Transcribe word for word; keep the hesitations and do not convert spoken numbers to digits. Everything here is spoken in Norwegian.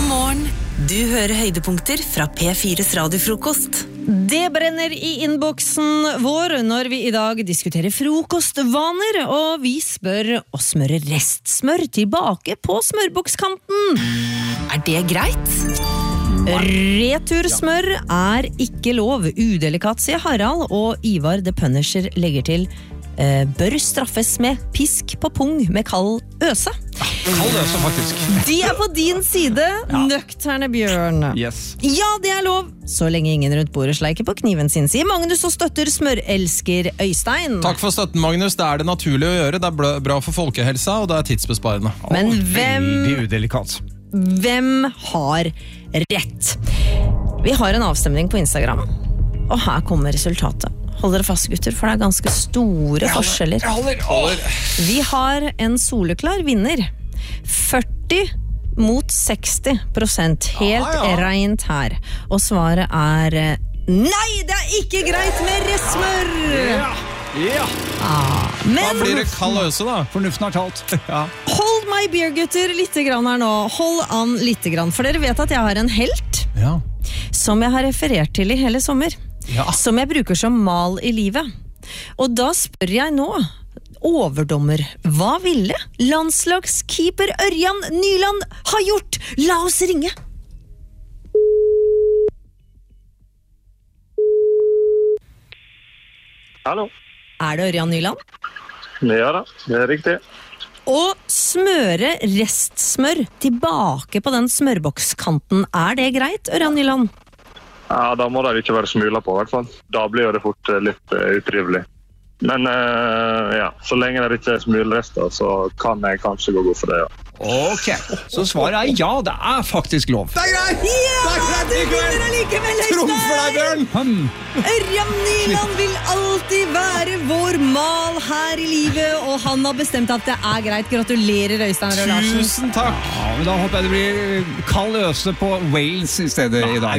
God morgen. Du hører høydepunkter fra P fires radiofrokost. Det brenner i innboksen vår når vi i dag diskuterer frokostvaner, og vi spør å smøre restsmør tilbake på smørbokskanten. Er det greit? Retursmør er ikke lov. Udelikat, sier Harald, og Ivar The Punisher legger til eh, bør straffes med pisk på pung med kald øse. Kald øse, faktisk. De er på din side, ja. Nøkterne Bjørn. Yes. Ja, det er lov, så lenge ingen rundt bordet sleiker på kniven sin, sier Magnus og støtter smørelsker Øystein. Takk for støtten, Magnus. Det er det naturlig å gjøre. Det er bra for folkehelsa, og det er tidsbesparende. Men hvem, veldig udelikat. Hvem har rett? Vi har en avstemning på Instagram, og her kommer resultatet. Hold dere fast, gutter, for det er ganske store forskjeller. Jeg holder, jeg holder. Vi har en soleklar vinner. førti mot seksti prosent. Helt ah, ja. rent her. Og svaret er nei, det er ikke greit med restsmør! Ja, ja. Ah, men Da blir det kald øse, da. Fornuften har talt. Ja. Hold my beer, gutter, litt grann her nå. Hold an litt grann, for dere vet at jeg har en helt Ja. som jeg har referert til i hele sommer. Ja. Som jeg bruker som mal i livet. Og da spør jeg nå, overdommer, hva ville landslagskeeper Ørjan Nyland ha gjort? La oss ringe! Hallo. Er det Ørjan Nyland? Ja da, det er riktig. Å smøre restsmør tilbake på den smørbokskanten, er det greit, Ørjan Nyland? Ja, da må det ikke være smuler på, i hvert fall. Da blir det fort litt uh, utrivelig. Men uh, ja, så lenge det ikke er smulrester, så kan jeg kanskje gå god for det, ja. Ok, så svaret er ja, det er faktisk lov. Det er greit! Ja, du vinner allikevel, Trumfer deg, Bjørn! Hmm. Ørjan Nyland vil alltid være vår mal her i livet, og han har bestemt at det er greit. Gratulerer, Øystein Rød Larsen. Tusen takk! Ja, men da håper jeg det blir kald øse på Wales i stedet i dag.